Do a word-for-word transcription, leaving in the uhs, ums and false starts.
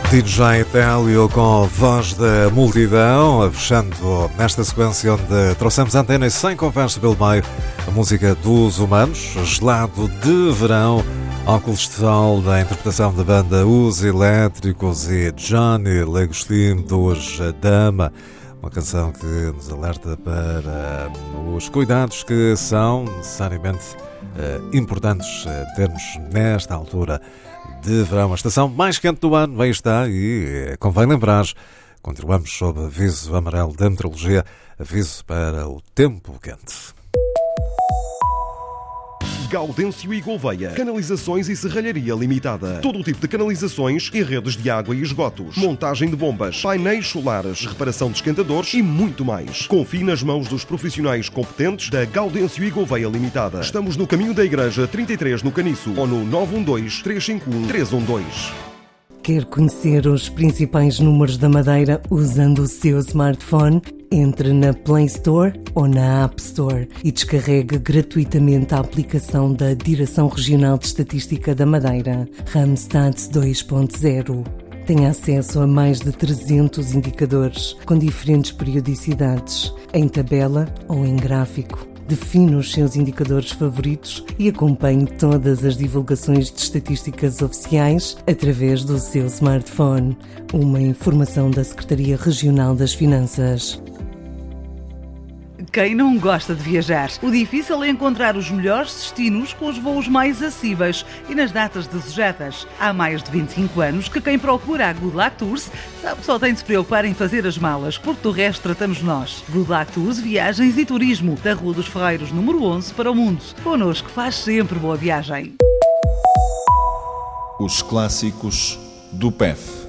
D J Télio com a voz da multidão, fechando nesta sequência onde trouxemos a Antena sem conversa pelo meio, a música dos Humanos, Gelado de Verão, óculos de sol da interpretação da banda Os Elétricos e Johnny L'Agostino dos Dama, uma canção que nos alerta para os cuidados que são necessariamente uh, importantes uh, termos nesta altura de verão, a estação mais quente do ano. Aí está, e eh, convém lembrar, continuamos sob aviso amarelo da meteorologia, aviso para o tempo quente. Gaudêncio e Gouveia, canalizações e serralharia limitada. Todo o tipo de canalizações e redes de água e esgotos. Montagem de bombas, painéis solares, reparação de esquentadores e muito mais. Confie nas mãos dos profissionais competentes da Gaudêncio e Gouveia Limitada. Estamos no caminho da Igreja trinta e três no Caniço ou no nove um dois, três cinco um, três um dois. Quer conhecer os principais números da Madeira usando o seu smartphone? Entre na Play Store ou na App Store e descarregue gratuitamente a aplicação da Direção Regional de Estatística da Madeira, Randstad dois ponto zero. Tem acesso a mais de trezentos indicadores com diferentes periodicidades, em tabela ou em gráfico. Define os seus indicadores favoritos e acompanhe todas as divulgações de estatísticas oficiais através do seu smartphone. Uma informação da Secretaria Regional das Finanças. Quem não gosta de viajar? O difícil é encontrar os melhores destinos com os voos mais acessíveis e nas datas desejadas. Há mais de vinte e cinco anos que quem procura a Good Luck Tours sabe que só tem de se preocupar em fazer as malas, porque do resto tratamos nós. Good Luck Tours, viagens e turismo, da Rua dos Ferreiros, número onze, para o mundo. Connosco faz sempre boa viagem. Os clássicos do P E F.